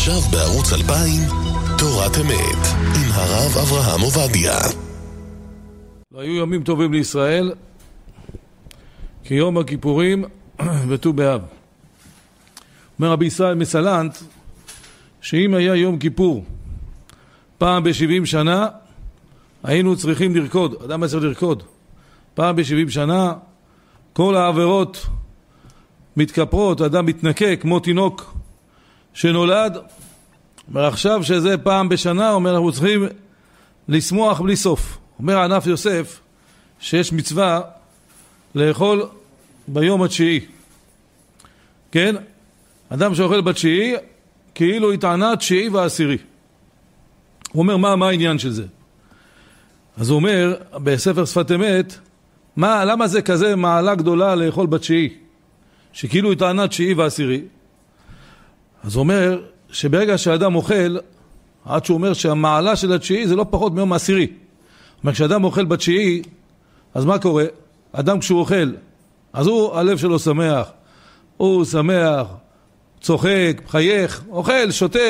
עכשיו בערוץ 2000, תורת אמת, עם הרב אברהם עובדיה. לא היו ימים טובים לישראל כיום הכיפורים וט"ו באב. אומר רבי ישראל מסלנט שאם היה יום כיפור פעם ב-70 שנה היינו צריכים לרקוד, אדם צריך לרקוד פעם ב-70 שנה, כל העבירות מתכפרות, אדם מתנקה כמו תינוק שנולד. אומר עכשיו שזה פעם בשנה, אומר אנחנו צריכים לשמוח בלי סוף. אומר ענף יוסף שיש מצווה לאכול ביום התשיעי, כן? אדם שאוכל בתשיעי כאילו התענה תשיעי ועשירי. הוא אומר מה העניין של זה? אז הוא אומר בספר שפת אמת, למה זה כזה מעלה גדולה לאכול בתשיעי שכאילו התענה תשיעי ועשירי? אז הוא אומר שברגע שהאדם אוכל, עד שהוא אומר שהמעלה של התשיעי זה לא פחות מיום העשירי. אומר כשאדם אוכל בתשיעי, אז מה קורה? אדם כשהוא אוכל, אז הלב שלו שמח, הוא שמח, צוחק, חייך, אוכל, שותה.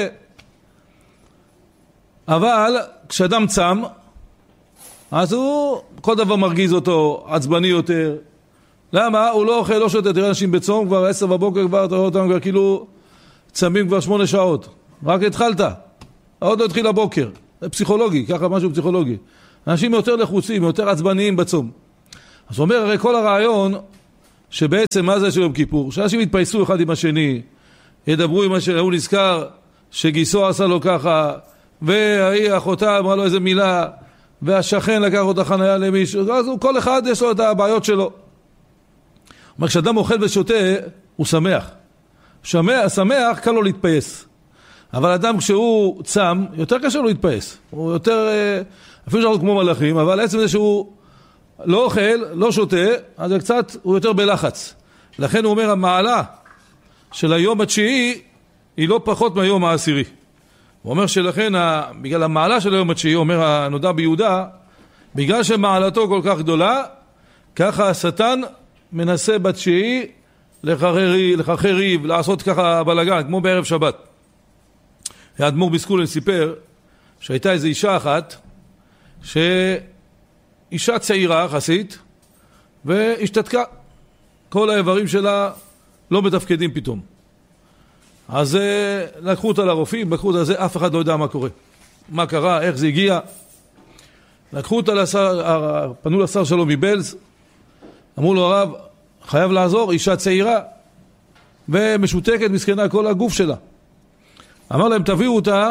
אבל כשאדם צם, אז כל דבר מרגיז אותו, עצבני יותר. למה? הוא לא אוכל, לא שותה. תראה אנשים בצום כבר 10 בבוקר כבר, אתה רואה אותם כבר כאילו צמים כבר 8 שעות. רק התחלת, עוד לא התחיל הבוקר. זה פסיכולוגי, ככה משהו פסיכולוגי. אנשים יותר לחוצים, יותר עצבניים בצום. אז הוא אומר, הרי כל הרעיון שבעצם מה זה של יום כיפור? שאנשים יתפייסו אחד עם השני, ידברו עם השני, הוא נזכר שגיסו עשה לו ככה, והיא אחותה אמרה לו איזה מילה, והשכן לקח אותה חניה למישהו, אז כל אחד יש לו את הבעיות שלו. אבל כשאדם אוכל ושותה, הוא שמח. שמח, קל לו להתפייס. אבל אדם כשהוא צם, יותר קשה לו להתפייס. הוא יותר, אפילו שאנחנו כמו מלאכים, אבל עצם זה שהוא לא אוכל, לא שותה, אז קצת הוא יותר בלחץ. לכן הוא אומר, המעלה של היום התשיעי היא לא פחות מהיום העשירי. הוא אומר שלכן, בגלל המעלה של היום התשיעי, אומר הנודע ביהודה, בגלל שמעלתו כל כך גדולה, ככה השטן מנסה בתשיעי לחרחר ריב, לעשות ככה בלגן, כמו בערב שבת. האדמו"ר בסקולן סיפר שהייתה איזו אישה אחת, אישה צעירה חסית, והשתתקה. כל האיברים שלה לא מתפקדים פתאום. אז לקחו אותה לרופאים, לקחו אותה לזה, אף אחד לא יודע מה קורה. מה קרה, איך זה הגיע. לקחו אותה לשר, פנו לשר שלום מבלז, אמרו לו הרב, חייב לעזור, אישה צעירה, ומשותקת מסכנה כל הגוף שלה. אמר להם, תביאו אותה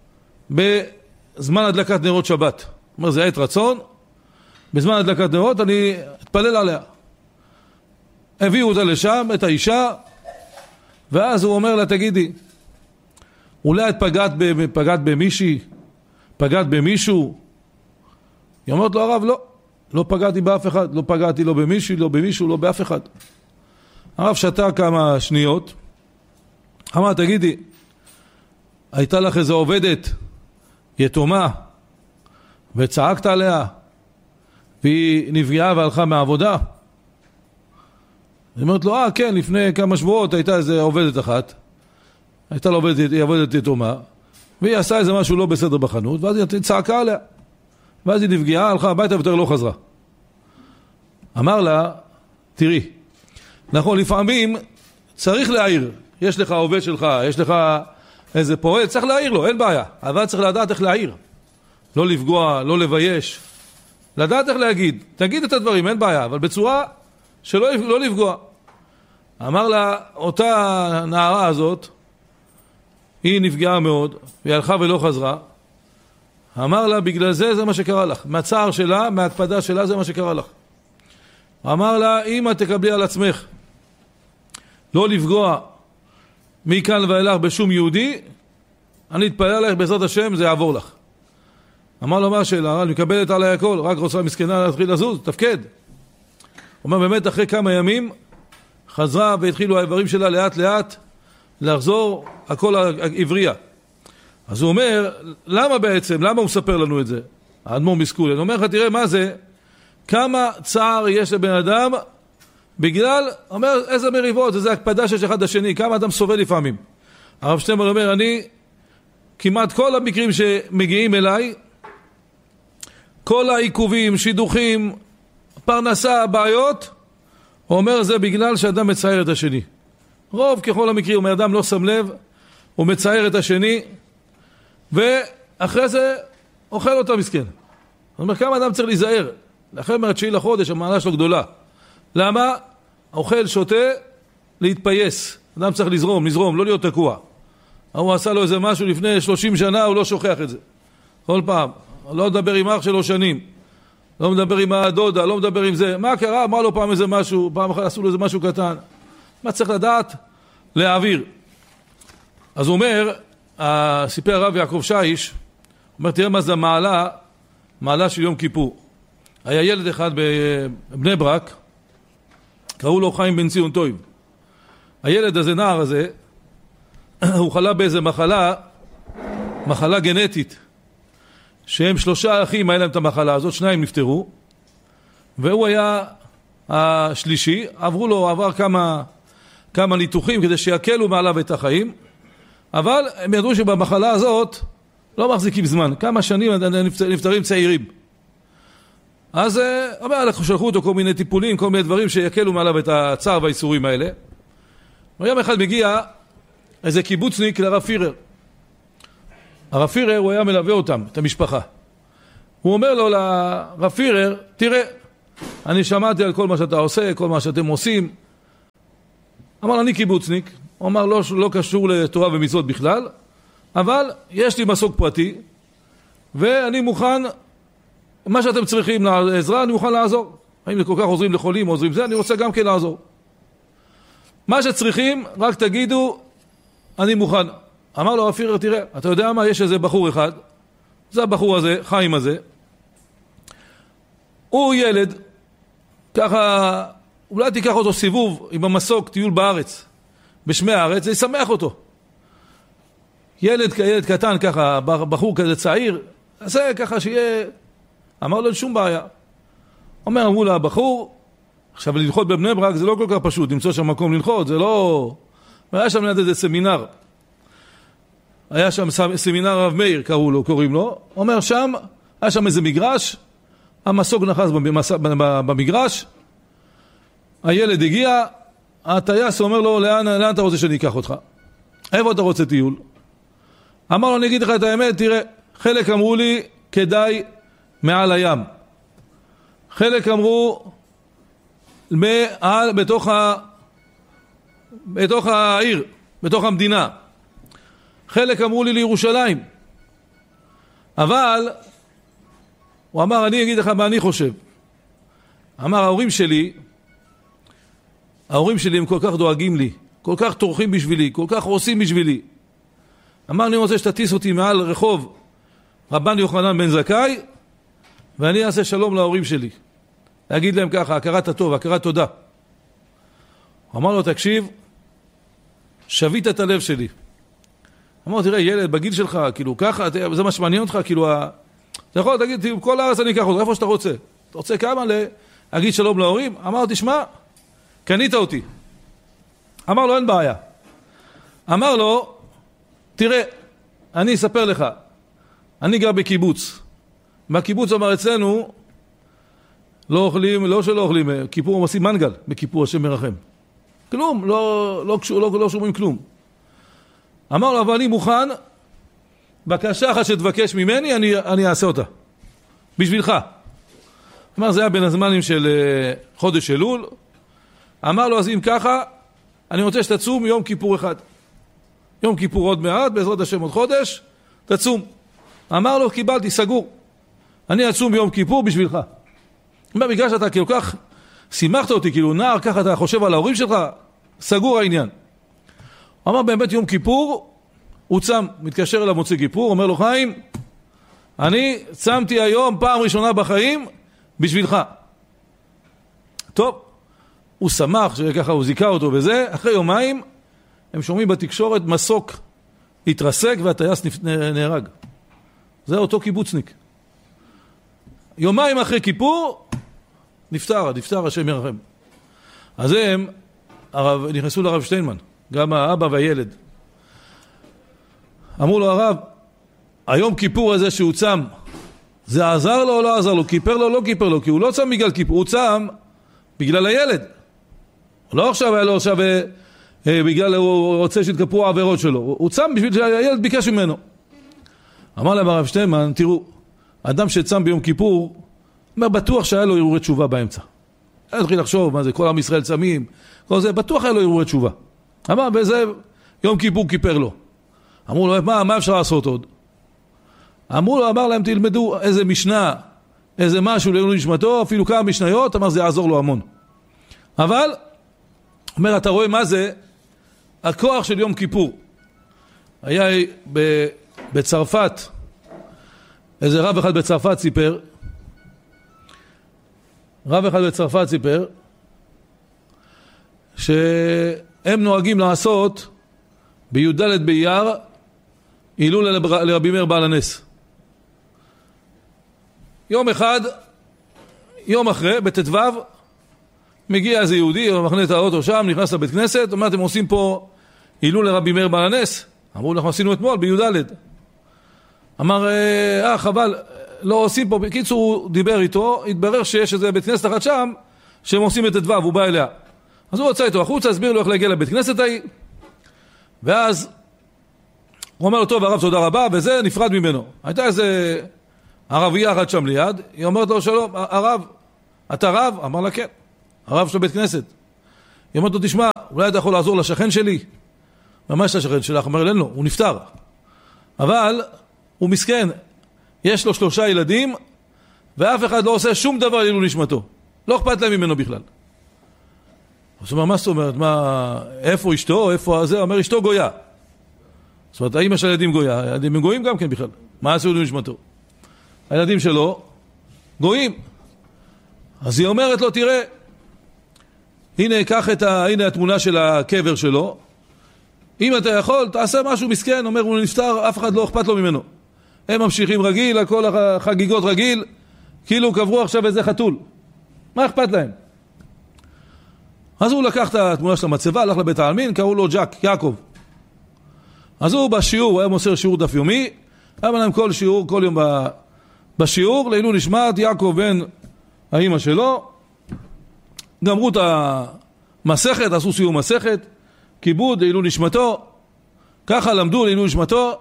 בזמן הדלקת נרות שבת. אומר, זה עת רצון, בזמן הדלקת נרות אני אתפלל עליה. הביאו אותה לשם, את האישה, ואז הוא אומר לה, תגידי, אולי את פגעת במישהי, פגעת במישהו? היא אומרת לו, הרב, לא פגעתי באף אחד, לא פגעתי לא במישהי, לא במישהו, לא באף אחד. הרב שתה כמה שניות, אמר, תגידי, הייתה לך איזו עובדת יתומה, וצעקת עליה, והיא נפגעה והלכה מהעבודה? היא אומרת לו, כן, לפני כמה שבועות הייתה איזו עובדת אחת, הייתה לה עובדת יתומה, והיא עשה איזה משהו לא בסדר בחנות, ואז היא צעקה עליה, ואז היא נפגעה, הלכה הביתה ויותר לא חזרה. אמר לה, תראי, נכון, לפעמים צריך להעיר, יש לך עובד שלך, יש לך איזה פועל, צריך להעיר לו, אין בעיה, אבל צריך לדעת איך להעיר, לא לפגוע, לא לבייש, לדעת איך להגיד, תגיד את הדברים, אין בעיה, אבל בצורה שלא לפגוע. אמר לה, אותה נערה הזאת, היא נפגעה מאוד, והיא הלכה ולא חזרה. אמר לה, בגלל זה מה שקרה לך. מהצער שלה, מההקפדה שלה, זה מה שקרה לך. אמר לה, אמא תקבלי על עצמך, לא לפגוע מכאן ואילך בשום יהודי, אני אתפלל עליך בעזרת השם, זה יעבור לך. אמר לו, מה השאלה? אני מקבלת עליי הכל, רק רוצה מסכנה להתחיל לזוז, תפקד. הוא אומר, באמת אחרי כמה ימים חזרה והתחילו האיברים שלה לאט לאט לחזור, הכל העברייה. אז הוא אומר, למה בעצם, למה הוא מספר לנו את זה? האדמו"ר מסקולן, הוא אומר לך, תראה מה זה, כמה צער יש לבן אדם, בגלל, אומר, איזה מריבות, איזה הקפדה שיש אחד לשני, כמה אדם סובל לפעמים. הרב שטמל אומר, אני כמעט כל המקרים שמגיעים אליי, כל העיכובים, שידוכים, פרנסה, בעיות, הוא אומר זה בגלל שאדם מצייר את השני. רוב ככל המקרים, אומר אדם לא שם לב, הוא מצייר את השני, ואחרי זה אוכל אותה מסכן. זאת אומרת, כמה אדם צריך להיזהר? לאחר מה9 לחודש, המעלה שלו גדולה. למה? האוכל שותה להתפייס. אדם צריך לזרום, לא להיות תקוע. הוא עשה לו איזה משהו לפני 30 שנה, הוא לא שוכח את זה. כל פעם. לא מדבר עם אח שלו שנים. לא מדבר עם הדודה, לא מדבר עם זה. מה קרה? אמר לו פעם איזה משהו, פעם אחת עשו לו איזה משהו קטן. מה צריך לדעת? להעביר. אז הוא אומר, סיפר הרב יעקב שיש, אומר, תראה מה זה מעלה של יום כיפור. היה ילד אחד בבני ברק, קראו לו חיים בן ציון טויב. הילד הזה, נער הזה, הוא חלה באיזה מחלה גנטית, שהם 3 אחים, היה להם את המחלה הזאת, 2 נפטרו, והוא היה השלישי, עבר כמה ניתוחים כדי שיקלו מעליו את החיים, אבל הם ידעו שבמחלה הזאת לא מחזיקים זמן, כמה שנים נפטרים צעירים. אז שלחו אותו כל מיני טיפולים, כל מיני דברים שיקלו מעליו את הצער והאיסורים האלה. ויום אחד מגיע איזה קיבוצניק לרב פירר. הרב פירר, הוא היה מלווה אותם, את המשפחה. הוא אומר לו לרב פירר, תראה, אני שמעתי על כל מה שאתה עושה, כל מה שאתם עושים. אמר, אני קיבוצניק. הוא אמר, לא קשור לתורה ומצוות בכלל, אבל יש לי מסוק פרטי, ואני מוכן, מה שאתם צריכים לעזרה, אני מוכן לעזור. האם זה כל כך עוזרים לחולים, עוזרים זה, אני רוצה גם כן לעזור. מה שצריכים, רק תגידו, אני מוכן. אמר לו הפירר, תראה, אתה יודע מה, יש איזה בחור אחד, זה הבחור הזה, חיים הזה, הוא ילד, ככה, אולי תיקח אותו סיבוב עם המסוק, טיול בארץ, בשמי הארץ, זה ישמח אותו. ילד קטן ככה, בחור כזה צעיר, זה ככה שיהיה, אמר לו, אין שום בעיה. אמרו לה, הבחור, עכשיו ללחוד בבני ברק זה לא כל כך פשוט, למצוא שם מקום ללחוד, זה לא... היה שם ליד איזה סמינר, היה שם סמינר הרב מאיר, קוראים לו, אומר שם, היה שם איזה מגרש, המסוק נחז במגרש, הילד הגיע, הטייס אומר לו, לאן אתה רוצה שאני אקח אותך? איפה אתה רוצה טיול? אמר לו, אני אגיד לך את האמת, תראה, חלק אמרו לי, כדאי מעל הים. חלק אמרו, בתוך העיר, בתוך המדינה. חלק אמרו לי לירושלים. אבל, הוא אמר, אני אגיד לך מה אני חושב. אמר, ההורים שלי הם כל כך דואגים לי, כל כך טורחים בשבילי, כל כך עושים בשבילי. אמר, אני רוצה שתטיס אותי מעל רחוב רבן יוחנן בן זכאי, ואני אעשה שלום להורים שלי. להגיד להם ככה, הכרת הטוב, הכרת תודה. אמר לו, תקשיב, שבית את הלב שלי. אמר, תראה, ילד, בגיל שלך, כאילו, ככה, זה מה שמעניין אותך, כאילו, אתה יכול להגיד, כל הארץ אני אקח אותך, איפה שאתה רוצה. אתה רוצה כמה להגיד שלום להורים? אמר, תשמע, קנית אותי. אמר לו, אין בעיה. אמר לו, תראה, אני אספר לך, אני גר בקיבוץ. בקיבוץ אמר אצלנו, לא אוכלים, לא שלא אוכלים, כיפור עושים מנגל, בכיפור השם מרחם. כלום, לא שומעים כלום. אמר לו, אבל אני מוכן, בקשה אחת שתבקש ממני, אני אעשה אותה. בשבילך. אמר, זה היה בין הזמנים של חודש אלול. אמר לו, אז אם ככה, אני רוצה שתצום יום כיפור אחד. יום כיפור עוד מעט, בעזרת השם עוד חודש, תצום. אמר לו, קיבלתי, סגור. אני אצום יום כיפור בשבילך. בגלל שאתה כל כך שימחת אותי, כאילו נער, ככה אתה חושב על ההורים שלך, סגור העניין. הוא אמר, באמת יום כיפור, הוא צם, מתקשר אליו מוציא כיפור, אומר לו, חיים, אני צמתי היום פעם ראשונה בחיים בשבילך. טוב, הוא שמח שככה הוא זיקה אותו בזה, אחרי יומיים הם שומעים בתקשורת מסוק התרסק והטייס נהרג. זה אותו קיבוצניק. יומיים אחרי כיפור נפטר השם ירחם. אז הם נכנסו לרב שטיינמן, גם האבא והילד. אמרו לו, הרב, היום כיפור הזה שהוא צם, זה עזר לו או לא עזר לו? כיפר לו או לא כיפר לו? כי הוא לא צם בגלל כיפור, הוא צם בגלל הילד. לא עכשיו היה לו עכשיו בגלל הוא רוצה שיתכפרו העבירות שלו, הוא צם בשביל שהילד ביקש ממנו. אמר להם הרב שטיימן, תראו, אדם שצם ביום כיפור, אומר בטוח שהיה לו הרהורי תשובה באמצע. היה התחיל לחשוב מה זה, כל עם ישראל צמים, כל זה, בטוח היה לו הרהורי תשובה. אמר, וזה יום כיפור כיפר לו. אמרו לו, מה אפשר לעשות עוד? אמר להם, תלמדו איזה משנה, איזה משהו לעילוי נשמתו, אפילו כמה משניות, אמר, זה יעזור לו המון. אבל, אומר, אתה רואה מה זה הכוח של יום כיפור. היה בצרפת, איזה רב אחד בצרפת סיפר, שהם נוהגים לעשות בי"ד באייר הילול לרבי מאיר בעל הנס. יום אחד, יום אחרי, בט"ו, מגיע איזה יהודי, מחנה את האוטו שם, נכנס לבית כנסת, אומר, אתם עושים פה הילול לרבי מאיר בעל הנס? אמרו, אנחנו עשינו אתמול בי"ד. אמר, חבל, לא עושים פה. בקיצור, הוא דיבר איתו, התברר שיש איזה בית כנסת אחת שם, שהם עושים את ט"ו, הוא בא אליה. אז הוא יצא איתו החוצה, הסביר לו איך להגיע לבית כנסת ההיא, ואז הוא אומר לו, טוב, הרב, תודה רבה, וזה נפרד ממנו. הייתה איזה ערבייה אחת שם ליד, היא אומרת לו, שלום, הרב, אתה רב? אמר לה, כן, הרב של בית כנסת. היא אומרת לו, תשמע, אולי אתה יכול לעזור לשכן שלי? מה יש לשכן שלך? אומר, אין לו, הוא נפטר. אבל הוא מסכן, יש לו 3 ילדים, ואף אחד לא עושה שום דבר לעילוי נשמתו. לא אכפת להם ממנו בכלל. אז הוא אומר, מה זאת אומרת? איפה אשתו? איפה זה? אומר, אשתו גויה. זאת אומרת, האמא של הילדים גויה. הילדים הם גויים גם כן בכלל. מה עשו לעילוי נשמתו? הילדים שלו גויים. אז היא אומרת לו, תראה, הנה, קח הנה התמונה של הקבר שלו. אם אתה יכול, תעשה משהו מסכן. אומר, הוא נפטר, אף אחד לא אכפת לו ממנו. הם ממשיכים רגיל, הכל החגיגות רגיל, כאילו קברו עכשיו איזה חתול. מה אכפת להם? אז הוא לקח את התמונה של המצבה, הלך לבית העלמין, קראו לו יעקב. אז הוא בשיעור, הוא היה מוסר שיעור דף יומי, היה להם כל יום בשיעור, לעילוי נשמת יעקב בן האמא שלו, גמרו את המסכת, עשו סיום מסכת, כיבוד לעילוי נשמתו, ככה למדו לעילוי נשמתו.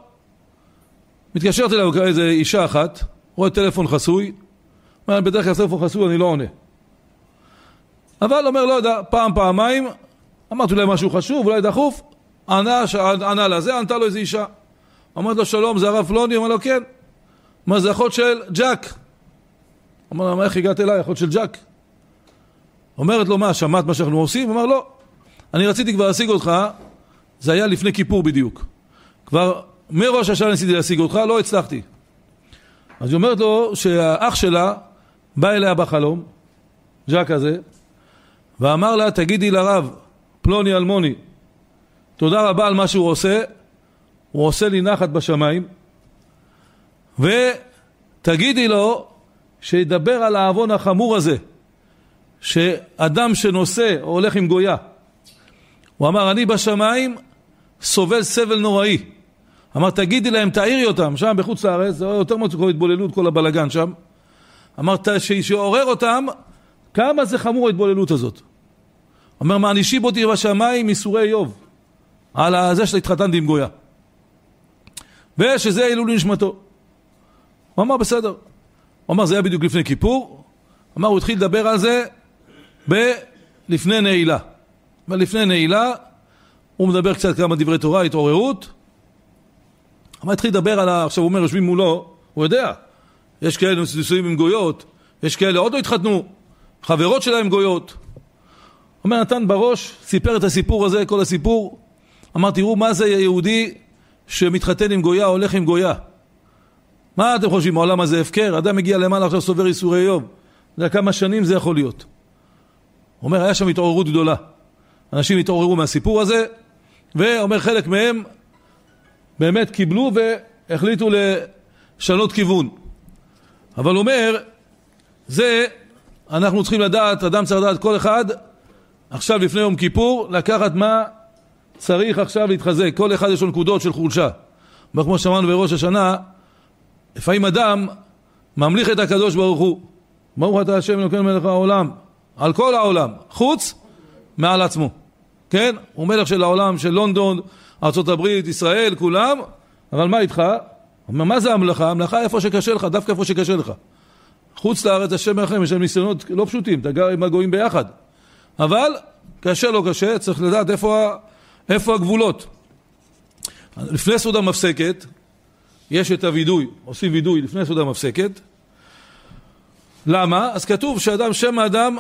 מתקשרת אליו איזו אישה אחת, רואה טלפון חסוי, בדרך כלל טלפון חסוי אני לא עונה. אבל אומר, לא יודע, פעמיים, אמרתי להם משהו חשוב, אולי דחוף, ענה לזה, ענתה לו איזו אישה. אמרת לו, שלום, זה הרב פלוני? אמר לו, כן. מה זה אחות של ג'ק? אמר לו, איך הגעת אליי, אחות של ג'ק? אומרת לו, מה, שמעת מה שאנחנו עושים? אמר, לא. אני רציתי כבר להשיג אותך, זה היה לפני כיפור בדיוק. כבר מראש השנה ניסיתי להשיג אותך, לא הצלחתי. אז היא אומרת לו שהאח שלה בא אליה בחלום, ג'ק הזה, ואמר לה, תגידי לרב, פלוני אלמוני, תודה רבה על מה שהוא עושה, הוא עושה לי נחת בשמיים, ותגידי לו שידבר על העוון החמור הזה, שאדם שנושא או הולך עם גויה. הוא אמר, אני בשמיים סובל סבל נוראי. אמר, תגידי להם, תעירי אותם, שם בחוץ לארץ, זה יותר מצוקו התבוללות, כל הבלגן שם. אמר, שיעורר אותם, כמה זה חמור ההתבוללות הזאת. אומר, מענישים אותי בשמיים מסורי איוב, על זה שהתחתנתי עם גויה. ושזה הילול נשמתו. הוא אמר, בסדר. הוא אמר, זה היה בדיוק לפני כיפור. אמר, הוא התחיל לדבר על זה לפני נעילה. ולפני נעילה, הוא מדבר קצת כמה דברי תורה, התעוררות. אבל התחיל לדבר על עכשיו הוא אומר, יושבים מולו, הוא יודע, יש כאלה נישואים עם גויות, יש כאלה עוד לא התחתנו, חברות שלהם גויות. אומר, נתן בראש, סיפר את הסיפור הזה, כל הסיפור. אמר, תראו מה זה יהודי שמתחתן עם גויה, הולך עם גויה. מה אתם חושבים, העולם הזה הפקר? אדם מגיע למעלה, עכשיו סובר איסורי איוב. זה כמה שנים זה יכול להיות. אומר, היה שם התעוררות גדולה. אנשים התעוררו מהסיפור הזה, ואומר, חלק מהם באמת קיבלו והחליטו לשנות כיוון. אבל אומר, זה אנחנו צריכים לדעת, אדם צריך לדעת כל אחד, עכשיו לפני יום כיפור, לקחת מה צריך עכשיו להתחזק. כל אחד יש לו נקודות של חולשה. כמו שאמרנו בראש השנה, לפעמים אדם ממליך את הקדוש ברוך הוא. ברוך אתה השם אלוקינו מלך העולם, על כל העולם, חוץ מעל עצמו. כן? הוא מלך של העולם, של לונדון, ארצות הברית, ישראל, כולם, אבל מה איתך? מה זה המלאכה? המלאכה איפה שקשה לך, דווקא איפה שקשה לך. חוץ לארץ השם מלכם, יש להם ניסיונות לא פשוטים, אתה גר עם הגויים ביחד. אבל קשה לא קשה, צריך לדעת איפה הגבולות. לפני סעודה מפסקת, יש את הוידוי, עושים וידוי לפני סעודה מפסקת. למה? אז כתוב שאדם, שם האדם,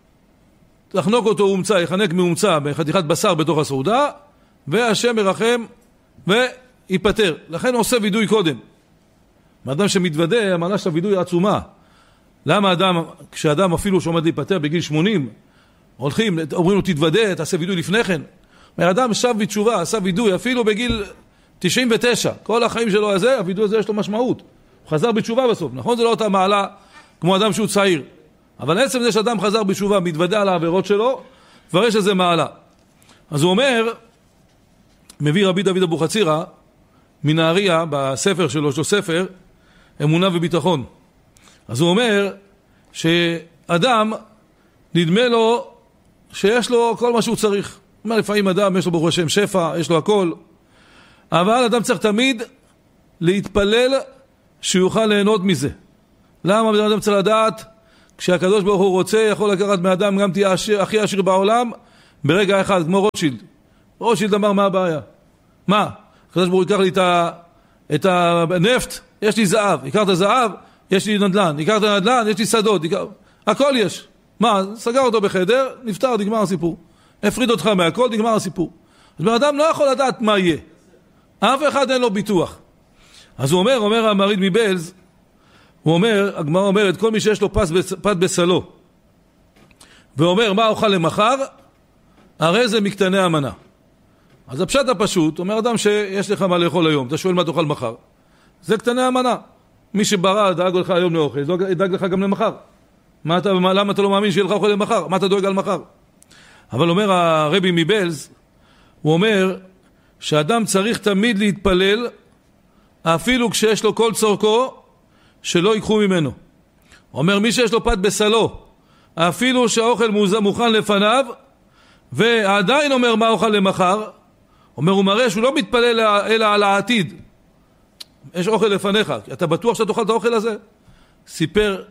תחנוק אותו אומצה, יחנק מאומצה בחתיכת בשר בתוך הסעודה, והשם ירחם ויפטר. לכן הוא עושה וידוי קודם. האדם שמתוודה, המעלה של הוידוי עצומה. למה אדם, כשאדם אפילו שעומד להיפטר בגיל 80, הולכים, אומרים לו תתוודה, תעשה וידוי לפני כן. האדם שב בתשובה, עשה וידוי, אפילו בגיל 99, כל החיים שלו הזה, הוידוי הזה יש לו משמעות. הוא חזר בתשובה בסוף, נכון? זה לא אותה מעלה כמו אדם שהוא צעיר. אבל עצם זה שאדם חזר בתשובה, מתוודה על העבירות שלו, כבר יש איזה מעלה. אז הוא אומר, מביא רבי דוד אבוחצירא, מנהריה, בספר שלו, יש לו ספר, אמונה וביטחון. אז הוא אומר, שאדם, נדמה לו, שיש לו כל מה שהוא צריך. הוא אומר, לפעמים אדם, יש לו ברוך השם שפע, יש לו הכל, אבל אדם צריך תמיד להתפלל שיוכל ליהנות מזה. למה אדם צריך לדעת? כשהקדוש ברוך הוא רוצה, יכול לקחת מאדם גם תהיה הכי עשיר בעולם, ברגע אחד, כמו רוטשילד. רוטשילד אמר, מה הבעיה? מה? הקדוש ברוך הוא ייקח לי את הנפט, יש לי זהב. ייקח את הזהב, יש לי נדל"ן. ייקח את הנדל"ן, יש לי שדות. הכל יש. מה? סגר אותו בחדר, נפטר, נגמר הסיפור. הפריד אותך מהכל, נגמר הסיפור. אז בן אדם לא יכול לדעת מה יהיה. אף אחד אין לו ביטוח. אז הוא אומר המריד מבלז, הוא אומר, הגמרא אומרת, כל מי שיש לו פת בסלו, ואומר, מה אוכל למחר? הרי זה מקטני המנה. אז הפשט הפשוט, אומר אדם שיש לך מה לאכול היום, אתה שואל מה תאכל מחר. זה קטני המנה. מי שברא, דאג לך היום לאוכל, ידאג לך גם למחר. למה אתה לא מאמין שיהיה לך אוכל למחר? מה אתה דואג על מחר? אבל אומר הרבי מבלז, הוא אומר, שאדם צריך תמיד להתפלל, אפילו כשיש לו כל צורכו, שלא ייקחו ממנו. הוא אומר, מי שיש לו פת בסלו, אפילו שהאוכל מוכן לפניו, ועדיין אומר מה אוכל למחר, אומר, הוא מראה שהוא לא מתפלל אלא על העתיד. יש אוכל לפניך, אתה בטוח שאתה תאכל את האוכל הזה? סיפר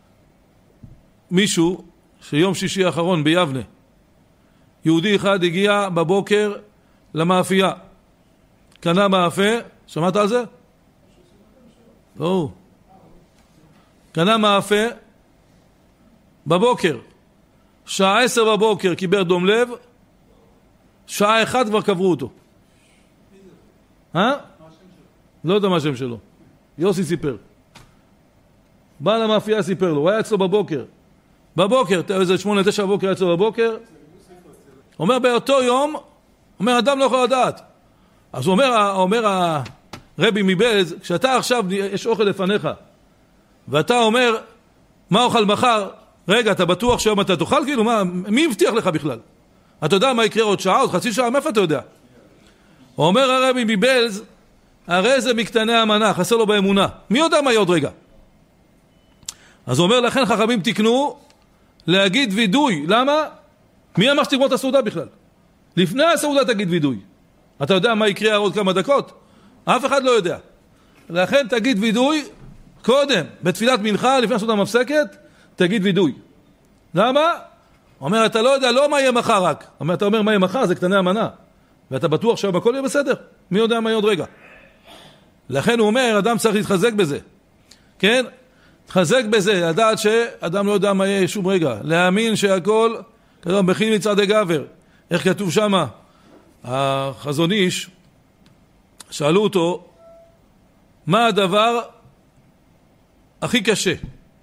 מישהו שיום שישי האחרון ביבנה, יהודי אחד הגיע בבוקר למאפייה, קנה מאפה, שמעת על זה? לא. קנה מאפה בבוקר, שעה 10 בבוקר קיבל דום לב, שעה 1 כבר קברו אותו. לא יודע מה השם שלו. יוסי סיפר. בעל המאפייה סיפר לו, הוא היה אצלו בבוקר, איזה 8-9 בבוקר היה אצלו בבוקר, אומר באותו יום, אומר אדם לא יכול לדעת. אז הוא אומר הרבי מבלז, כשאתה עכשיו יש אוכל לפניך, ואתה אומר, מה אוכל מחר? רגע, אתה בטוח שהיום אתה תאכל? כאילו, מי הבטיח לך בכלל? אתה יודע מה יקרה עוד שעה, עוד חצי שעה? מאיפה אתה יודע? הוא אומר הרבי מבלז, הרי זה מקטני המנה, חסר לו באמונה. מי יודע מה יהיה עוד רגע? אז הוא אומר, לכן חכמים תקנו להגיד וידוי. למה? מי אמר שתגמור את הסעודה בכלל? לפני הסעודה תגיד וידוי. אתה יודע מה יקרה עוד כמה דקות? אף אחד לא יודע. לכן תגיד וידוי קודם, בתפילת מנחה, לפני הסעודה מפסקת, תגיד וידוי. למה? הוא אומר, אתה לא יודע, לא מה יהיה מחר רק. אתה אומר, מה יהיה מחר? זה קטני המנה. ואתה בטוח שהכל יהיה בסדר. מי יודע מה יהיה עוד רגע? לכן הוא אומר, אדם צריך להתחזק בזה. כן? להתחזק בזה, לדעת שאדם לא יודע מה יהיה שום רגע. להאמין שהכל, כתוב, מכין מצעדי גבר. איך כתוב שמה? החזון איש, שאלו אותו, מה הדבר הכי קשה?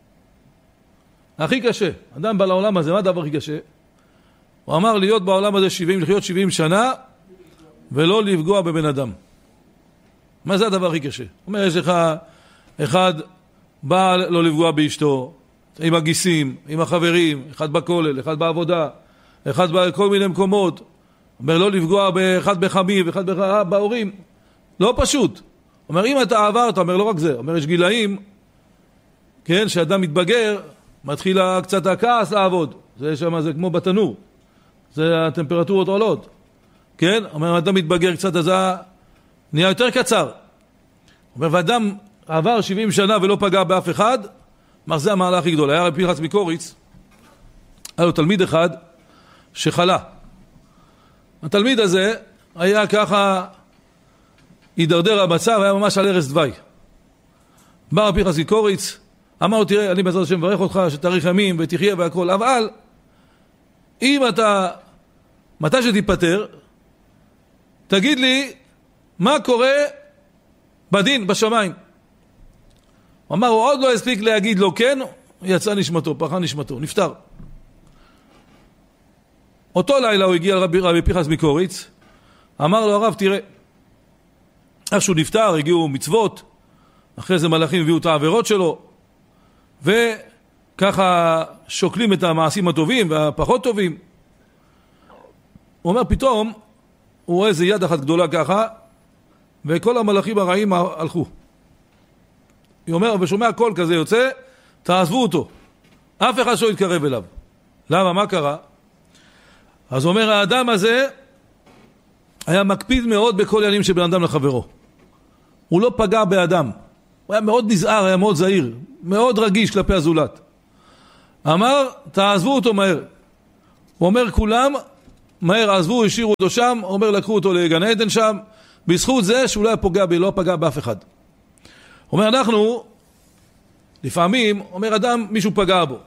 הכי קשה. אדם בא לעולם הזה, מה הדבר הכי קשה? הוא אמר להיות בעולם הזה לחיות 70 שנה, ולא לפגוע בבן אדם. מה זה הדבר הכי קשה? הוא אומר, יש לך אחד בא לא לפגוע באשתו, עם הגיסים, עם החברים, אחד בכולל, אחד בעבודה, אחד בכל מיני מקומות. הוא אומר, לא לפגוע באחד בחמי ואחד בהורים. לא פשוט. אומר, אם אתה עברת, אומר, לא רק זה, אומר, יש גילאים, כן, שאדם מתבגר, מתחיל קצת הכעס לעבוד. זה שם, זה כמו בתנור. זה הטמפרטורות עולות. כן? אומר, אדם מתבגר קצת, אז נהיה יותר קצר. אומר, ואדם עבר 70 שנה ולא פגע באף אחד, אומר, זה המעלה הכי גדולה. היה רבי פנחס מקוריץ, היה לו תלמיד אחד שחלה. התלמיד הזה היה ככה, הידרדר המצב, היה ממש על ערש דווי. בא רבי פנחס מקוריץ, אמר לו, תראה, אני בעזרת השם מברך אותך, שתאריך ימים ותחיה והכל, אבל אם אתה, מתי שתיפטר, תגיד לי מה קורה בדין, בשמיים. הוא אמר, הוא עוד לא הספיק להגיד לו כן, יצא נשמתו, פרחה נשמתו, נפטר. אותו לילה הוא הגיע לרבי פנחס מקוריץ, אמר לו, הרב, תראה, איך שהוא נפטר, הגיעו מצוות, אחרי זה מלאכים הביאו את העבירות שלו, וככה שוקלים את המעשים הטובים והפחות טובים. הוא אומר, פתאום הוא רואה איזה יד אחת גדולה ככה, וכל המלאכים הרעים הלכו. הוא אומר, ושומע קול כזה יוצא, תעזבו אותו. אף אחד שלא יתקרב אליו. למה? מה קרה? אז הוא אומר, האדם הזה היה מקפיד מאוד בכל עניינים של בן אדם לחברו. הוא לא פגע באדם. הוא היה מאוד נזהר, היה מאוד זהיר, מאוד רגיש כלפי הזולת. אמר, תעזבו אותו מהר. הוא אומר, כולם מהר עזבו, השאירו אותו שם, אומר, לקחו אותו לגן עדן שם, בזכות זה שהוא לא פגע באף אחד. אומר, אנחנו, לפעמים, אומר אדם, מישהו פגע בו,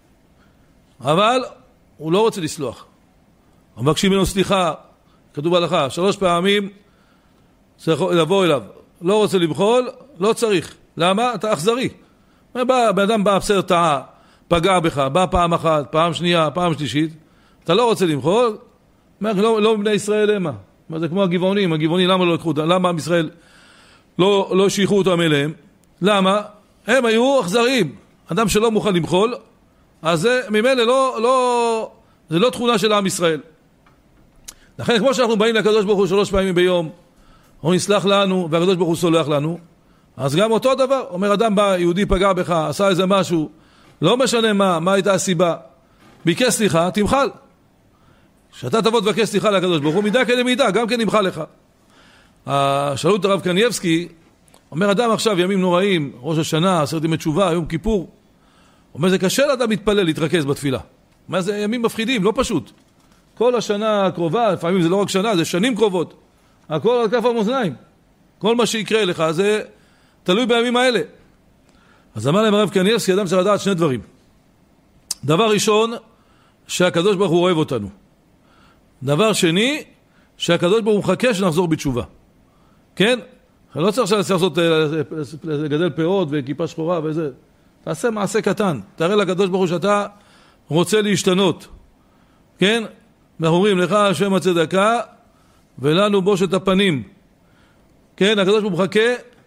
אבל הוא לא רוצה לסלוח. מבקשים ממנו סליחה, כתוב בהלכה, 3 פעמים צריך לבוא אליו. לא רוצה למחול, לא צריך. למה? אתה אכזרי. בן אדם בא בסדר טעה, פגע בך, בא פעם אחת, פעם שנייה, פעם שלישית, אתה לא רוצה למחול, לא מבני ישראל למה. זה כמו הגבעונים, למה לא לקחו אותם? למה עם ישראל לא שייכו אותם אליהם? למה? הם היו אכזריים. אדם שלא מוכן למחול, אז זה ממילא זה לא תכונה של עם ישראל. לכן כמו שאנחנו באים לקדוש ברוך הוא 3 פעמים ביום, הוא נסלח לנו, והקדוש ברוך הוא סולח לנו, אז גם אותו דבר, אומר אדם בא, יהודי פגע בך, עשה איזה משהו, לא משנה מה הייתה הסיבה, ביקש סליחה, תמחל. כשאתה תבוא תבקש סליחה לקדוש ברוך הוא, מידה כנמידה, גם כן נמחל לך. שאלו את הרב קנייבסקי, אומר אדם עכשיו ימים נוראים, ראש השנה, 10 ימי תשובה, יום כיפור, אומר זה קשה לאדם מתפלל, להתרכז בתפילה. אומר זה ימים מפחידים, לא פשוט. כל השנה הקרובה, לפעמים זה לא רק שנה, זה שנים קרובות. הכל על כף המאזניים. כל מה שיקרה לך, זה תלוי בימים האלה. אז אמר להם הרב קנייבסקי, אדם צריך לדעת 2 דברים. דבר ראשון, שהקדוש ברוך הוא אוהב אותנו. דבר שני, שהקדוש ברוך הוא מחכה שנחזור בתשובה. כן? לא צריך לעשות, לגדל פאות וכיפה שחורה וזה. תעשה מעשה קטן. תראה לקדוש ברוך הוא שאתה רוצה להשתנות. כן? אנחנו אומרים לך השם הצדקה, ולנו בושת הפנים. כן, הקדוש ברוך הוא מחכה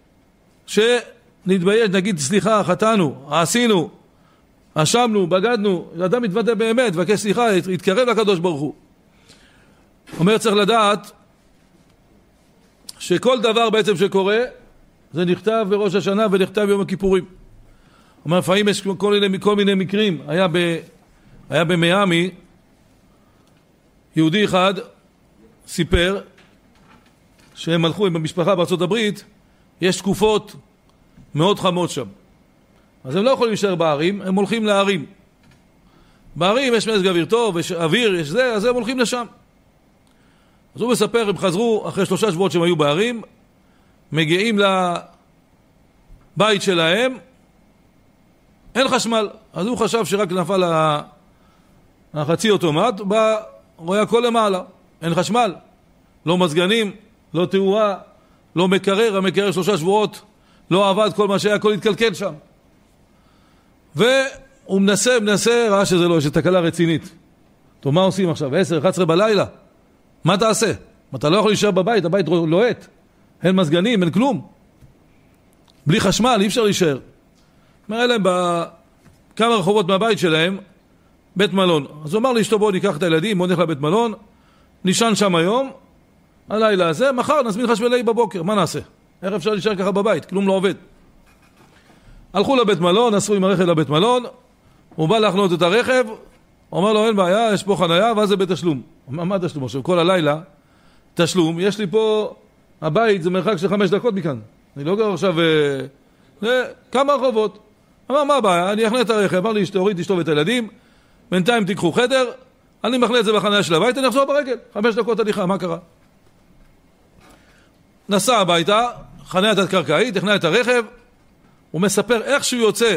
שנתבייש, נגיד סליחה, חטאנו, עשינו, אשמנו, בגדנו, אדם מתוודה באמת, ובקש סליחה, יתקרב לקדוש ברוך הוא. אומר, צריך לדעת שכל דבר בעצם שקורה, זה נכתב בראש השנה ונכתב ביום הכיפורים. אומר, לפעמים יש כל מיני מקרים. היה במיאמי, יהודי אחד סיפר שהם הלכו עם המשפחה בארצות הברית, יש תקופות מאוד חמות שם. אז הם לא יכולים להישאר בערים, הם הולכים לערים. בערים יש מזג אוויר טוב, יש אוויר, יש זה, אז הם הולכים לשם. אז הוא מספר, הם חזרו אחרי 3 שבועות שהם היו בערים, מגיעים לבית שלהם, אין חשמל. אז הוא חשב שרק נפל החצי אוטומט, בא, רואה הכל למעלה, אין חשמל, לא מזגנים, לא תאורה, לא מקרר, המקרר 3 שבועות, לא עבד, כל מה שהיה, הכל התקלקל שם. והוא מנסה, ראה שזה לא, יש תקלה רצינית. טוב, מה עושים עכשיו? 10, 11 בלילה? מה תעשה? אתה לא יכול להישאר בבית, הבית לוהט. אין מזגנים, אין כלום. בלי חשמל, אי אפשר להישאר. מראה להם בכמה רחובות מהבית שלהם, בית מלון. אז הוא אמר לאשתו, בואו ניקח את הילדים, בואו נלך לבית מלון, נשען שם היום, הלילה הזה, מחר נזמין חשמלאי בבוקר, מה נעשה? איך אפשר להישאר ככה בבית? כלום לא עובד. הלכו לבית מלון, נסעו עם הרכב לבית מלון, הוא בא להחנות את הרכב, אומר לו, אין בעיה, יש פה חנייה, ואז זה בתשלום. מה תשלום? עכשיו, כל הלילה, תשלום, יש לי פה, הבית זה מרחק של 5 דקות מכאן. אני לא גר עכשיו, כמה רחובות. אמר, מה הבעיה? אני אחנה את הרכב, אמר לי, תוריד, תשתוב את הילדים, בינתיים תיקחו חדר, אני מחנה את זה בחניה של הבית, אני אחזור ברגל, 5 דקות הליכה, מה קרה? נסע הביתה, חניה את הקרקעית, הכנה את הרכב, הוא מספר איך שהוא יוצא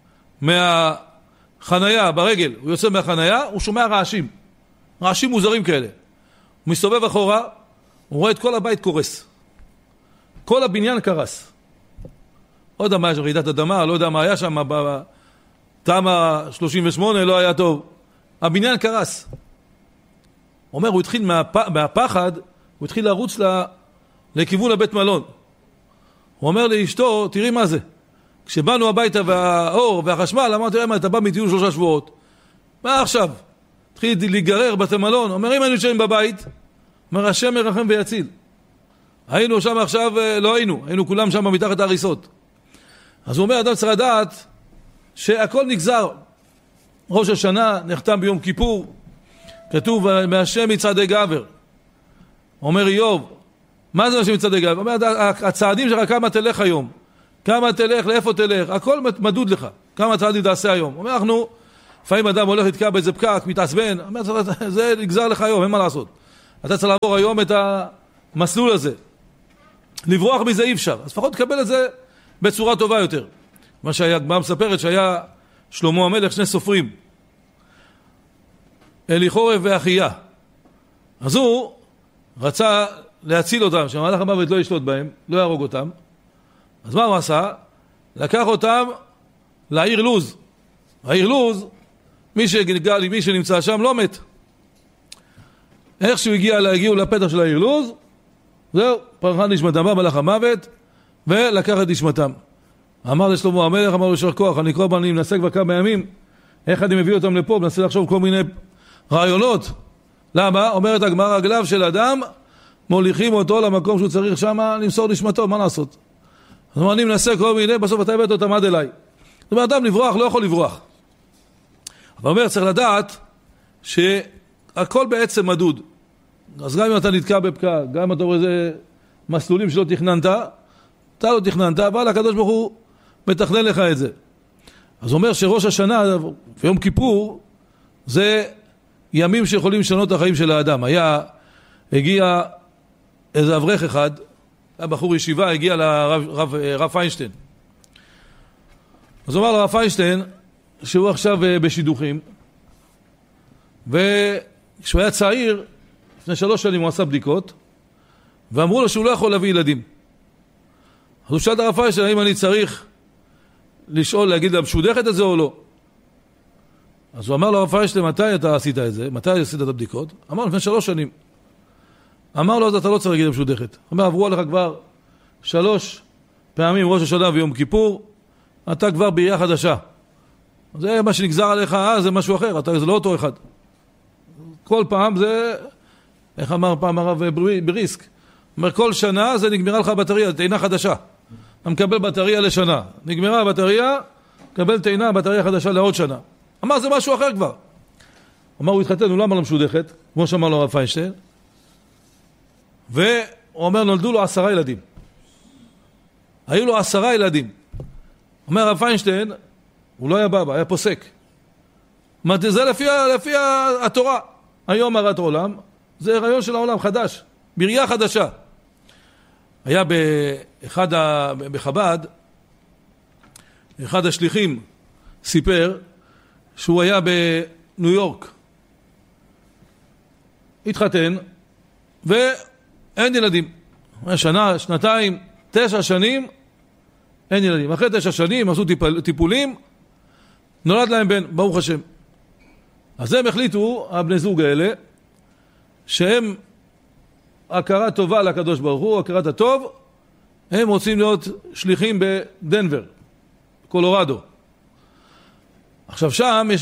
מהחניה ברגל, הוא יוצא מהחניה, הוא שומע רעשים מוזרים כאלה. הוא מסתובב אחורה, הוא רואה את כל הבית קורס. כל הבניין קרס. לא יודע מה היה שם, רעידת אדמה, לא יודע מה היה שם, בתמ"א 38 לא היה טוב. הבניין קרס. הוא אומר, הוא התחיל מהפחד, הוא התחיל לרוץ לכיוון הבית מלון. הוא אומר לאשתו, תראי מה זה. כשבאנו הביתה והאור והחשמל, אמרתי להם, אתה בא מטיול 3 שבועות. מה עכשיו? התחיל להיגרר בתי מלון. אומר, אם היינו נשארים בבית, אומר, השם מרחם ויציל. היינו שם עכשיו, לא היינו כולם שם מתחת ההריסות. אז הוא אומר, אדם צריך לדעת שהכל נגזר. ראש השנה נחתם ביום כיפור, כתוב מהשם מצעדי גבר. אומר איוב, מה זה השם מצעדי גבר? אומר, הצעדים שלך כמה תלך היום, כמה תלך, לאיפה תלך, הכל מדוד לך, כמה צעדים תעשה היום. אומר, אנחנו, לפעמים אדם הולך לתקע באיזה פקק, מתעצבן, אומר, זה נגזר לך היום, אין מה לעשות. אתה צריך לעבור היום את המסלול הזה. לברוח מזה אי אפשר, אז לפחות תקבל את זה בצורה טובה יותר. מה שהגמרא מספרת שהיה שלמה המלך 2 סופרים, אליחורב ואחיה. אז הוא רצה להציל אותם, שמלאך המוות לא ישלוט בהם, לא יהרוג אותם. אז מה הוא עשה? לקח אותם לעיר לוז. העיר לוז, מי שנמצא שם לא מת. איך שהוא הגיעו לפתח של העיר לוז, זהו, פרחה נשמתם, בא מלאך המוות ולקח את נשמתם. אמר לשלמה המלך, אמר לו יישר כוח, אני מנסה כבר כמה ימים, איך אני מביא אותם לפה, מנסה לחשוב כל מיני רעיונות. למה? אומרת הגמרא, רגליו של אדם מוליכים אותו למקום שהוא צריך שם למסור נשמתו, מה לעשות? אז אני מנסה כל מיני, בסוף אתה הבאת אותם עד אליי. זאת אומרת, אדם לברוח, לא יכול לברוח. אבל אומר, צריך לדעת שהכל בעצם מדוד. אז גם אם אתה נתקע בפקע, גם אם אתה רואה איזה מסלולים שלא תכננת, אתה לא תכננת, אבל הקדוש ברוך הוא מתכנן לך את זה. אז אומר שראש השנה ויום כיפור זה ימים שיכולים לשנות את החיים של האדם. הגיע איזה אברך אחד, הבחור ישיבה, הגיע לרב פיינשטיין. אז הוא אמר לרב פיינשטיין שהוא עכשיו בשידוכים, וכשהוא היה צעיר, לפני 3 שנים הוא עשה בדיקות, ואמרו לו שהוא לא יכול להביא ילדים. אז הוא שאל את הרב פיינשטיין, האם אני צריך לשאול, להגיד לה, משודכת את זה או לא? אז הוא אמר לרב פיינשטיין, מתי אתה עשית את זה? מתי עשית את הבדיקות? אמר, לפני 3 שנים. אמר לו, אז אתה לא צריך להגיד לה משודכת. אומר, עברו עליך כבר 3 פעמים ראש השנה ויום כיפור, אתה כבר בעירייה חדשה. זה מה שנגזר עליך, זה משהו אחר, זה לא אותו אחד. כל פעם זה, איך אמר פעם הרב בריסק, אומר, כל שנה זה נגמרה לך בטריה, טעינה חדשה. אתה מקבל בטריה לשנה. נגמרה הבטריה, מקבל טעינה, בטריה חדשה לעוד שנה. אמר, זה משהו אחר כבר. אמר, הוא התחתן, הוא לא אמר לו משודכת, כמו שאמר לו הרב פיינשטיין, והוא אומר, נולדו לו 10 ילדים. היו לו 10 ילדים. אומר הרב פיינשטיין, הוא לא היה בבא, היה פוסק. זה לפי התורה. היום הרת עולם, זה הריון של העולם חדש, בריאה חדשה. היה בחב"ד, אחד השליחים סיפר שהוא היה בניו יורק, התחתן ואין ילדים. שנה, שנתיים, 9 שנים, אין ילדים. אחרי 9 שנים עשו טיפולים, נולד להם בן, ברוך השם. אז הם החליטו, הבני זוג האלה, שהם הכרה טובה לקדוש ברוך הוא, הכרת הטוב, הם רוצים להיות שליחים בדנבר, קולורדו. עכשיו שם יש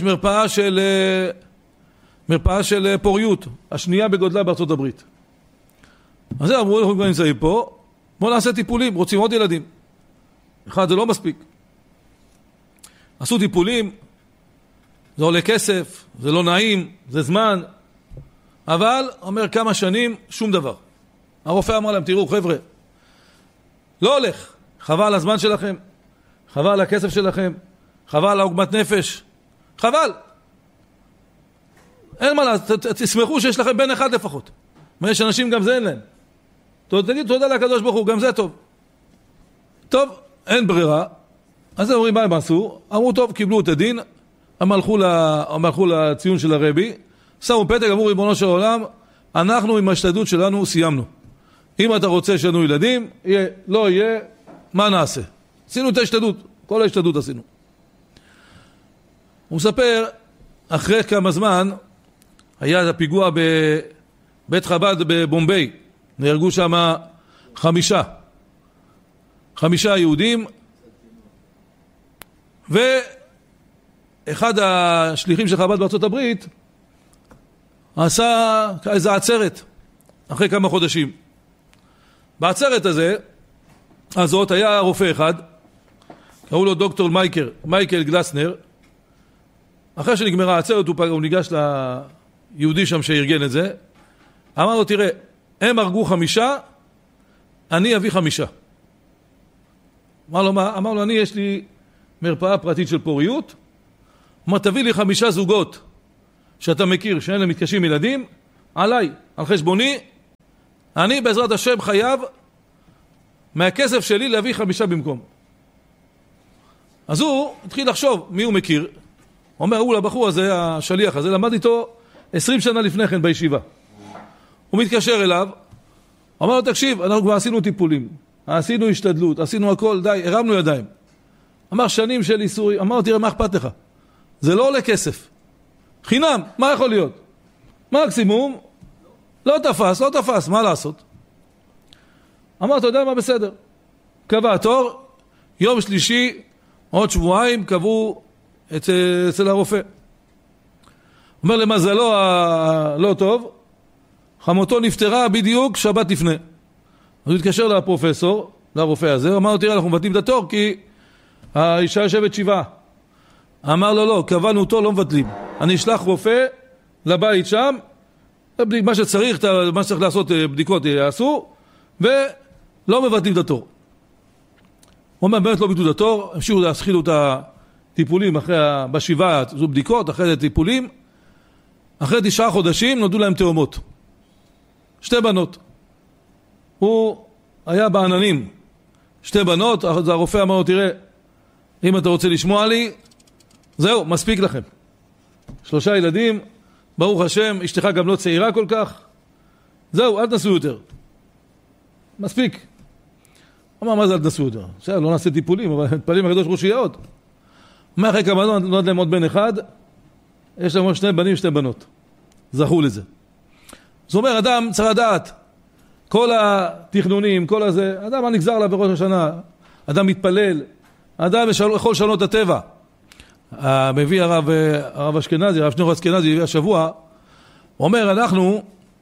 מרפאה של פוריות, השנייה בגודלה בארצות הברית. אז הם אמרו, אנחנו כבר נמצאים פה, בוא נעשה טיפולים, רוצים עוד ילדים. אחד, זה לא מספיק. עשו טיפולים, זה עולה כסף, זה לא נעים, זה זמן, אבל, אומר כמה שנים, שום דבר. הרופא אמר להם, תראו חבר'ה, לא הולך, חבל הזמן שלכם, חבל הכסף שלכם, חבל העוגמת נפש, חבל. אין מה לעשות, תשמחו שיש לכם בן אחד לפחות. מה יש אנשים גם זה אין להם. תגיד תודה לקדוש ברוך הוא, גם זה טוב. טוב, אין ברירה. אז אומרים מה הם עשו? אמרו טוב, קיבלו את הדין, הם הלכו לציון של הרבי, שמו פתק, אמרו ריבונו של עולם, אנחנו עם ההשתדלות שלנו סיימנו. אם אתה רוצה שיהיו ילדים, יהיה, לא יהיה, מה נעשה? עשינו את ההשתדלות, כל ההשתדלות עשינו. הוא מספר, אחרי כמה זמן, היה הפיגוע בבית חב"ד בבומביי, נהרגו שם 5 יהודים, ואחד השליחים של חב"ד בארצות הברית עשה איזו עצרת אחרי כמה חודשים. בעצרת הזאת היה רופא אחד, קראו לו דוקטור מייקל גלסנר. אחרי שנגמרה העצרת הוא ניגש ליהודי שם שארגן את זה, אמר לו תראה, הם הרגו 5, אני אביא 5. אמר לו מה? אמר לו אני יש לי מרפאה פרטית של פוריות, אמר תביא לי 5 זוגות שאתה מכיר שאין להם מתקשים ילדים, עליי, על חשבוני, אני בעזרת השם חייב מהכסף שלי להביא 5 במקום. אז הוא התחיל לחשוב מי הוא מכיר, הוא אומר הוא לבחור הזה, השליח הזה, למד איתו 20 שנה לפני כן בישיבה. הוא מתקשר אליו, אמר לו תקשיב, אנחנו כבר עשינו טיפולים, עשינו השתדלות, עשינו הכל, די, הרמנו ידיים. אמר שנים של איסורי, אמר תראה מה אכפת לך, זה לא עולה כסף, חינם, מה יכול להיות? מקסימום, לא תפס, מה לעשות? אמר אתה יודע מה בסדר, קבע תור, יום שלישי, עוד שבועיים קבעו אצל הרופא. אומר למזלו לא טוב, חמותו נפטרה בדיוק שבת לפני. אז הוא התקשר לפרופסור, לרופא הזה, אמר לו תראה אנחנו מבטלים את התור כי האישה יושבת 7. אמר לו לא, קבענו אותו לא מבטלים, אני אשלח רופא לבית שם, מה שצריך לעשות בדיקות יעשו, ולא מבטלים את התור. הוא אומר באמת לא ביטלו את התור, המשיכו להשחילו את הטיפולים בשבעה, זו בדיקות, אחרי הטיפולים, אחרי 9 חודשים נולדו להם תאומות, 2 בנות. הוא היה בעננים, 2 בנות, אז הרופא אמר לו תראה, אם אתה רוצה לשמוע לי, זהו, מספיק לכם. 3 ילדים, ברוך השם, אשתך גם לא צעירה כל כך, זהו, אל תנסו יותר. מספיק. אמר, מה זה אל תנסו יותר? בסדר, לא נעשה טיפולים, אבל נתפלים הקדוש ברוך הוא שיהיה עוד. מאחרי כמה זמן נולד להם עוד בן אחד, יש להם עוד 2 בנים, 2 בנות. זכו לזה. זאת אומרת, אדם צריך לדעת, כל התכנונים, כל הזה, אדם הנגזר עליו בראש השנה, אדם מתפלל, אדם יכול לשנות את הטבע. מביא הרב אשכנזי, הרב שניאור אשכנזי, הביא השבוע, הוא אומר, אנחנו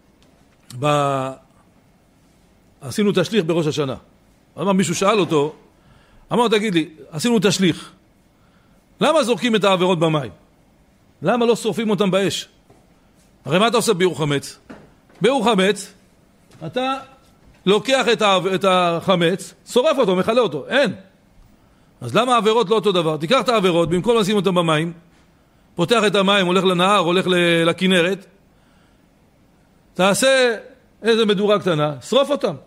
עשינו תשליך בראש השנה. אמר, מישהו שאל אותו, אמר, תגיד לי, עשינו תשליך. למה זורקים את העבירות במים? למה לא שורפים אותם באש? הרי מה אתה עושה ביור חמץ? ביור חמץ, אתה לוקח את החמץ, שורף אותו, מחלה אותו, אין. אז למה העבירות לא אותו דבר? תיקח את העבירות, במקום לשים אותם במים, פותח את המים, הולך לנהר, הולך לכנרת, תעשה איזה מדורה קטנה, שרוף אותם.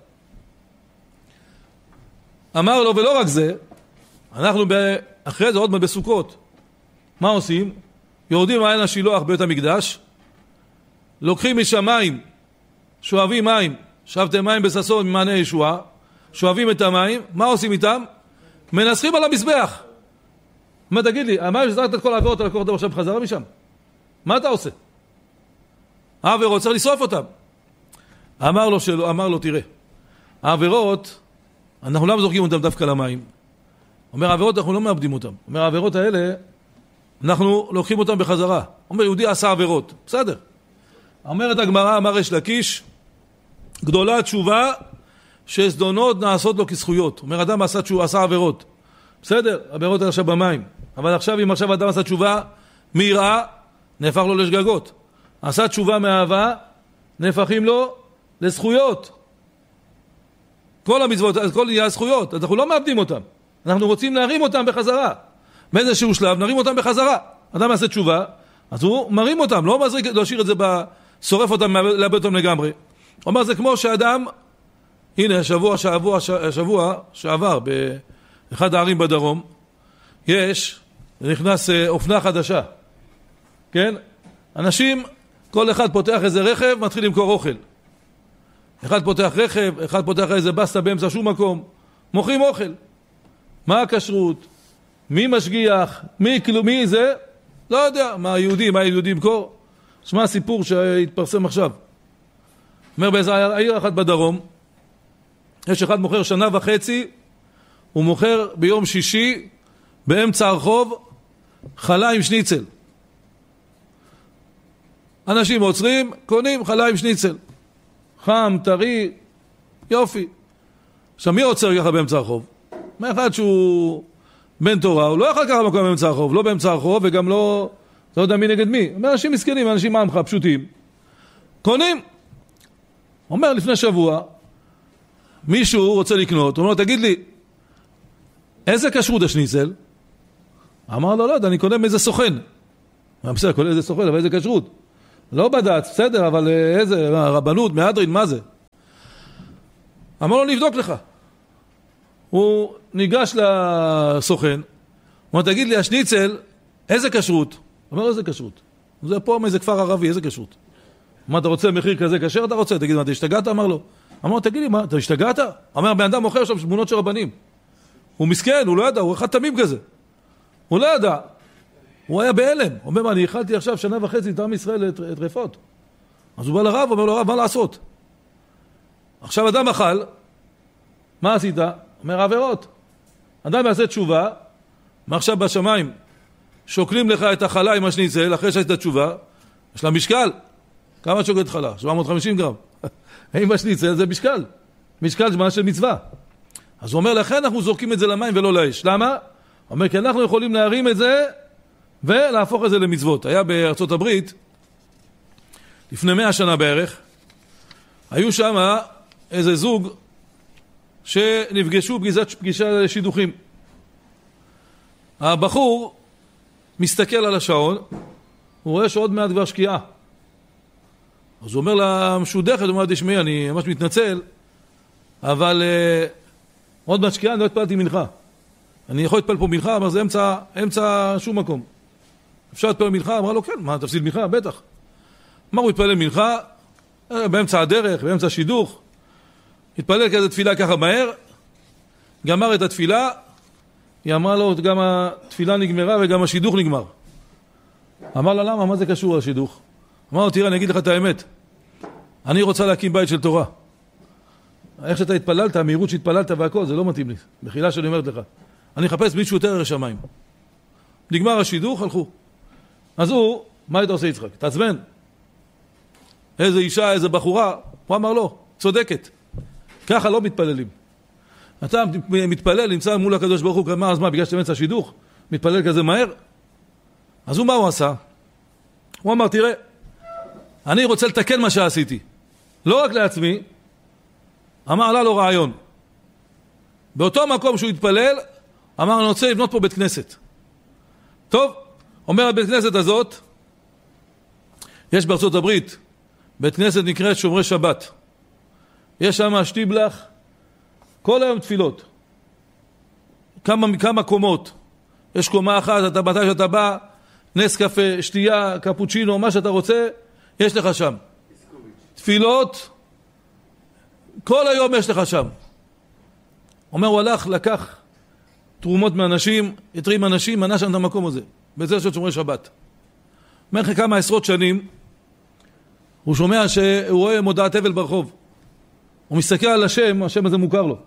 אמר לו, ולא רק זה, אנחנו אחרי זה עוד מעט בסוכות. מה עושים? יורדים מעין השילוח בית המקדש, לוקחים משמיים, שואבים מים, שבתם מים בססון ממענה ישועה, שואבים את המים, מה עושים איתם? מנסחים על המזבח. מה תגיד לי, המים שזרקת את כל העבירות, אתה לקוח אותם עכשיו בחזרה משם? מה אתה עושה? העבירות צריך לשרוף אותם. אמר לו תראה, העבירות, אנחנו לא זורקים אותם דווקא למים. אומר, העבירות אנחנו לא מאבדים אותם. אומר, העבירות האלה, אנחנו לוקחים אותם בחזרה. אומר, יהודי עשה עבירות. בסדר. אומרת הגמרא, אמר ריש לקיש, גדולה תשובה שזדונות נעשות לו כזכויות. אומר, אדם עשה עבירות. בסדר, עבירות עכשיו במים. אבל עכשיו, אם עכשיו אדם עשה תשובה מיראה, נהפך לו לשגגות. עשה תשובה מאהבה, נהפכים לו לזכויות. כל המצוות, כל הזכויות, אנחנו לא מאבדים אותם. אנחנו רוצים להרים אותם בחזרה. באיזשהו שלב נרים אותם בחזרה. אדם יעשה תשובה, אז הוא מרים אותם, לא מזריק, לא השאיר את זה, שורף אותם, לאבד אותם לגמרי. הוא אומר, זה כמו שאדם, הנה, השבוע שעבר, באחד הערים בדרום, נכנס אופנה חדשה. כן? אנשים, כל אחד פותח איזה רכב, מתחיל למכור אוכל. אחד פותח רכב, אחד פותח איזה בסטה באמצע שום מקום. מוכרים אוכל. מה הכשרות? מי משגיח? מי זה? לא יודע. מה היהודי ימכור? שמע הסיפור שהתפרסם עכשיו. אומר באיזה עיר אחת בדרום, יש אחד מוכר 1.5 שנה, הוא מוכר ביום שישי, באמצע הרחוב, חלה עם שניצל. אנשים עוצרים, קונים חלה עם שניצל. חם, טרי, יופי. עכשיו מי עוצר ככה באמצע הרחוב? מאחד שהוא בן תורה, הוא לא יכול ככה מקום באמצע הרחוב, לא באמצע הרחוב וגם לא יודע מי נגד מי. אומר, אנשים מסכנים, אנשים מעמך, פשוטים. קונים. אומר לפני שבוע, מישהו רוצה לקנות, הוא אומר, תגיד לי, איזה כשרות השניצל? אמר לו, לא יודע, אני קונה מאיזה סוכן. בסדר, קונה איזה סוכן, אבל איזה כשרות? לא בד"ץ, בסדר, אבל איזה רבנות, מהדרין, מה זה? אמר לו, נבדוק לך. הוא ניגש לסוכן, הוא אומר, תגיד לי, השניצל, איזה כשרות? הוא אומר, איזה כשרות? זה פה מאיזה כפר ערבי, איזה כשרות? מה, אתה רוצה מחיר כזה כשר? אתה רוצה? תגיד, מה, אתה השתגעת? אמר לו. אמר, תגיד לי, מה, אתה השתגעת? אמר, בן אדם מוכר שם תמונות של רבנים. הוא מסכן, הוא לא ידע, הוא אחד תמים כזה. הוא לא ידע. הוא היה בהלם. הוא אומר, אני אכלתי עכשיו 1.5 שנה את עם ישראל לטרפות. אז הוא בא לרב, אומר לו, רב, מה לעשות? עכשיו אדם אכל, מה עשית? אומר, עבירות. אדם יעשה תשובה, מעכשיו בשמיים, שוקלים לך את החלה עם השניצל, אחרי שעשית תשובה, יש לה משקל. כמה שוקלת חלה? 750 גרם. עם השניצל זה משקל. משקל זה מה של מצווה. אז הוא אומר, לכן אנחנו זורקים את זה למים ולא לאש. למה? הוא אומר, כי אנחנו יכולים להרים את זה ולהפוך את זה למצוות. היה בארצות הברית, לפני 100 שנה בערך, היו שם איזה זוג שנפגשו פגישה לשידוכים. הבחור מסתכל על השעון, הוא רואה שעוד מעט כבר שקיעה. אז הוא אומר למשודכת, הוא אומר, תשמעי, אני ממש מתנצל, אבל עוד מעט שקיעה, אני לא התפללתי מנחה. אני יכול להתפלל פה מנחה, אבל זה אמצע שום מקום. אפשר להתפלל מנחה? אמרה לו, כן, מה, תפסיד מנחה? בטח. אמר, הוא התפלל מנחה, באמצע הדרך, באמצע השידוך, התפלל כזה תפילה ככה מהר, גמר את התפילה, היא אמרה לו, גם התפילה נגמרה וגם השידוך נגמר. אמר לה, למה? מה זה קשור לשידוך? אמר לו, תראה, אני אגיד לך את האמת. אני רוצה להקים בית של תורה. איך שאתה התפללת, המהירות שהתפללת והכל, זה לא מתאים לי. בחילה שאני אומרת לך. אני אחפש מישהו יותר ערך שמיים. נגמר השידוך, הלכו. אז הוא, מה היית עושה יצחק? תעצבן. איזה אישה, איזה בחורה. הוא אמר לו, צודקת. ככה לא מתפללים. אתה מתפלל, נמצא מול הקדוש ברוך הוא, אז מה, בגלל שאתה אמצע השידוך? מתפלל כזה מהר? אז הוא מה הוא עשה? הוא אמר, תראה, אני רוצה לתקן מה שעשיתי. לא רק לעצמי, אמר לה לו רעיון. באותו מקום שהוא התפלל, אמר, אני רוצה לבנות פה בית כנסת. טוב, אומר הבית כנסת הזאת, יש בארצות הברית, בית כנסת נקראת שומרי שבת. יש שם שטיבלח, כל היום תפילות. כמה קומות. יש קומה אחת, אתה מתי שאתה בא, נס קפה, שתייה, קפוצ'ינו, מה שאתה רוצה, יש לך שם. תפילות, כל היום יש לך שם. אומר, הוא הלך, לקח תרומות מאנשים, התרים אנשים, מנה שם את המקום הזה. בזה של שומרי שבת. אומר לך כמה עשרות שנים, הוא שומע שהוא רואה מודעת אבל ברחוב. הוא מסתכל על השם, השם הזה מוכר לו. הוא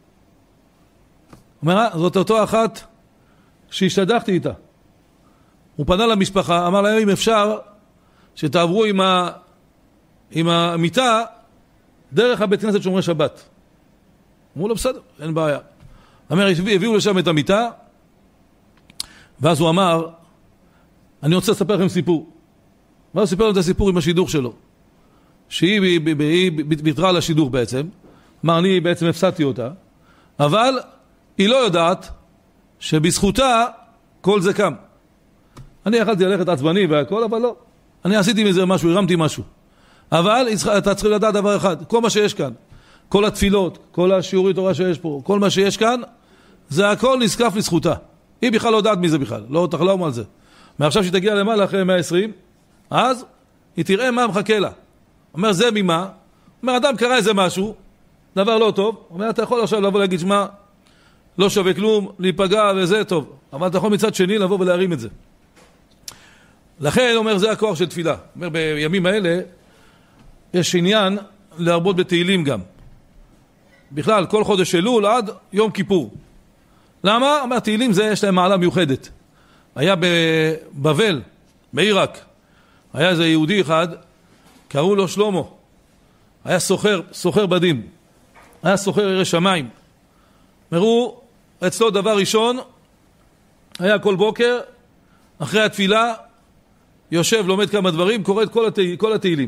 אומר, זאת אותו אחת שהשתדחתי איתה. הוא פנה למשפחה, אמר להם, אם אפשר שתעברו עם המיטה דרך הבית כנסת שומרי שבת. אמרו לו, בסדר, אין בעיה. אומר, הביאו לשם את המיטה, ואז הוא אמר, אני רוצה לספר לכם סיפור. ואז הוא סיפר לנו את הסיפור עם השידוך שלו. שהיא ויתרה על השידוך בעצם. אמר, אני בעצם הפסדתי אותה. אבל היא לא יודעת שבזכותה כל זה קם. אני יכלתי ללכת עצבני והכל, אבל לא. אני עשיתי מזה משהו, הרמתי משהו. אבל אתה צריך לדעת דבר אחד, כל מה שיש כאן, כל התפילות, כל השיעורי תורה שיש פה, כל מה שיש כאן, זה הכל נזקף לזכותה. היא בכלל לא יודעת מזה בכלל, לא תחלום על זה. מעכשיו שהיא תגיע למעלה אחרי 120, אז היא תראה מה מחכה לה. אומר, זה ממה? אומר, אדם קרא איזה משהו, דבר לא טוב, אומר, אתה יכול עכשיו לבוא להגיד, שמה, לא שווה כלום, להיפגע וזה טוב. אבל אתה יכול מצד שני לבוא ולהרים את זה. לכן, אומר, זה הכוח של תפילה. אומר, בימים האלה, יש עניין להרבות בתהילים גם. בכלל, כל חודש אלול עד יום כיפור. למה? אומר, תהילים זה, יש להם מעלה מיוחדת. היה בבבל, בעיראק, היה איזה יהודי אחד, קראו לו שלמה. היה סוחר בדים. היה סוחר ירא שמיים. אמרו, אצלו דבר ראשון, היה כל בוקר, אחרי התפילה, יושב, לומד כמה דברים, קורא את כל התהילים.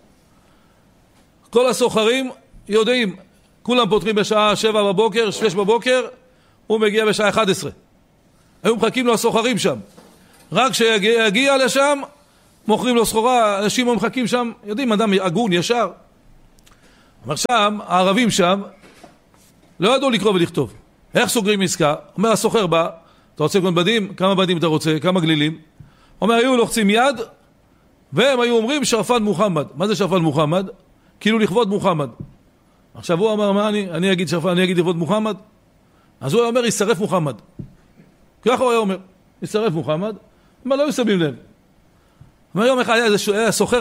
כל הסוחרים יודעים, כולם פותחים בשעה 7 בבוקר, 6 בבוקר, הוא מגיע בשעה 11. היו מחכים לו הסוחרים שם. רק כשיגיע לשם, מוכרים לו סחורה, אנשים מחכים שם, יודעים, אדם הגון, ישר. אבל שם, הערבים שם, לא ידעו לקרוא ולכתוב. איך סוגרים עסקה? אומר, הסוחר בא, אתה רוצה לקנות בדים? כמה בדים אתה רוצה? כמה גלילים? אומר, היו לוחצים יד, והם היו אומרים, שרפן מוחמד. מה זה שרפן מוחמד? כאילו לכבוד מוחמד. עכשיו הוא אמר, מה אני אגיד שרפן, אני אגיד לכבוד מוחמד? אז הוא אומר, ישרף מוחמד. ככה הוא היה אומר, ישרף מוחמד, אבל לא יסבים לב. אומר, יום אחד היה סוחר